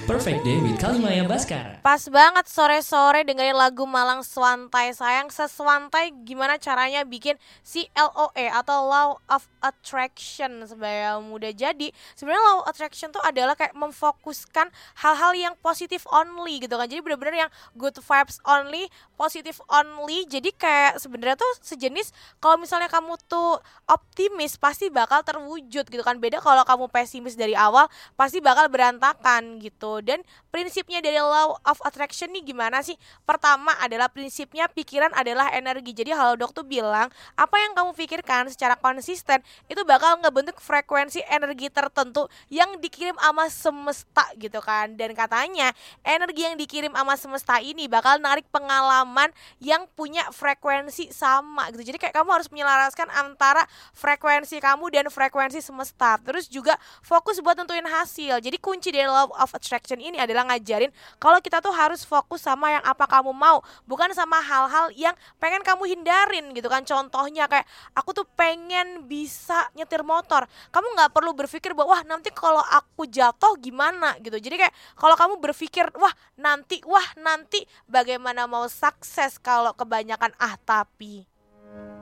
Perfect Day with Kalimaya Baskara. Pas banget sore-sore dengerin lagu Malang Swantai. Sayang seswantai gimana caranya bikin si LOA atau Law of Attraction sebagai muda. Jadi sebenarnya Law of Attraction tuh adalah kayak memfokuskan hal-hal yang positif only gitu kan. Jadi benar-benar yang good vibes only, positif only. Jadi kayak sebenarnya tuh sejenis kalau misalnya kamu tuh optimis pasti bakal terwujud gitu kan. Beda kalau kamu pesimis dari awal pasti bakal berantakan gitu. Dan prinsipnya dari law of attraction nih gimana sih? Pertama adalah prinsipnya pikiran adalah energi. Jadi Halodoc tuh bilang apa yang kamu pikirkan secara konsisten itu bakal ngebentuk frekuensi energi tertentu yang dikirim sama semesta gitu kan. Dan katanya energi yang dikirim sama semesta ini bakal narik pengalaman yang punya frekuensi sama gitu. Jadi kayak kamu harus menyelaraskan antara frekuensi kamu dan frekuensi semesta. Terus juga fokus buat tentuin hasil. Jadi kunci dari law of attraction ini adalah ngajarin kalau kita tuh harus fokus sama yang apa kamu mau, bukan sama hal-hal yang pengen kamu hindarin gitu kan. Contohnya kayak aku tuh pengen bisa nyetir motor, kamu nggak perlu berpikir bahwa wah nanti kalau aku jatuh gimana gitu. Jadi kayak kalau kamu berpikir wah nanti bagaimana mau sukses kalau kebanyakan tapi